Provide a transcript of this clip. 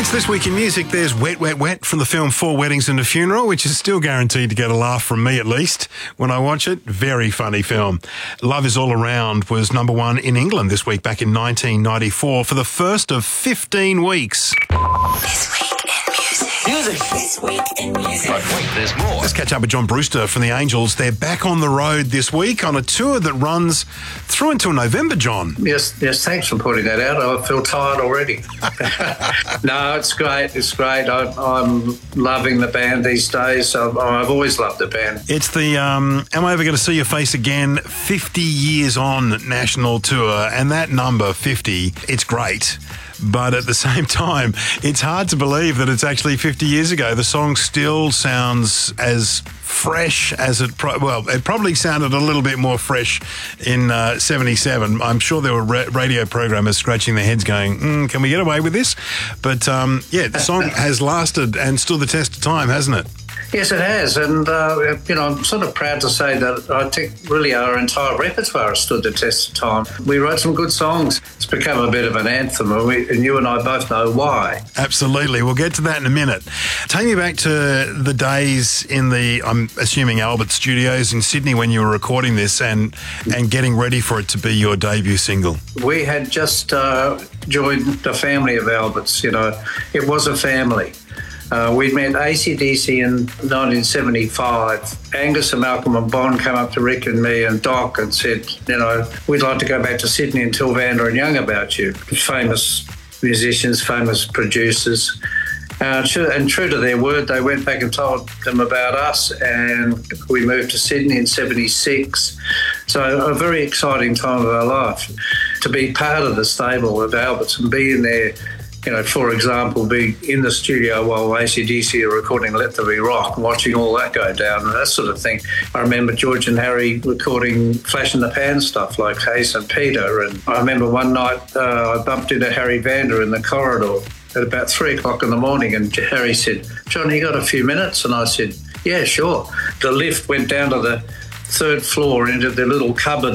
It's This Week in Music. There's Wet, Wet, Wet from the film Four Weddings and a Funeral, which is still guaranteed to get a laugh from me at least when I watch it. Very funny film. Love Is All Around was number one in England this week back in 1994 for the first of 15 weeks. This Week in Music. This Week in Music. But wait, there's more. Let's catch up with John Brewster from the Angels. They're back on the road this week on a tour that runs through until November, John. Yes, thanks for putting that out. I feel tired already. No, it's great. It's great. I'm loving the band these days. I've always loved the band. It's the Am I Ever Going to See Your Face Again 50 years on national tour, and that number, 50, it's great. But at the same time, it's hard to believe that it's actually 50 years ago. The song still sounds as fresh as it probably sounded a little bit more fresh in 77. I'm sure there were radio programmers scratching their heads going, can we get away with this? But the song has lasted and stood the test of time, hasn't it? Yes, it has. And, I'm sort of proud to say that I think really our entire repertoire has stood the test of time. We wrote some good songs. It's become a bit of an anthem, and you and I both know why. Absolutely. We'll get to that in a minute. Take me back to the days in the, I'm assuming, Albert Studios in Sydney when you were recording this and getting ready for it to be your debut single. We had just joined the family of Alberts, It was a family. We'd met AC/DC in 1975. Angus and Malcolm and Bond came up to Rick and me and Doc and said, we'd like to go back to Sydney and tell Vanda and Young about you. Famous musicians, famous producers. And true to their word, they went back and told them about us, and we moved to Sydney in 76. So a very exciting time of our life. To be part of the stable of Alberts and be in there, for example, be in the studio while AC/DC are recording Let There Be Rock, watching all that go down and that sort of thing. I remember George and Harry recording Flash in the Pan stuff like Hey St. Peter. And I remember one night I bumped into Harry Vanda in the corridor at about 3 o'clock in the morning, and Harry said, "John, you got a few minutes?" And I said, "Yeah, sure." The lift went down to the third floor into the little cupboard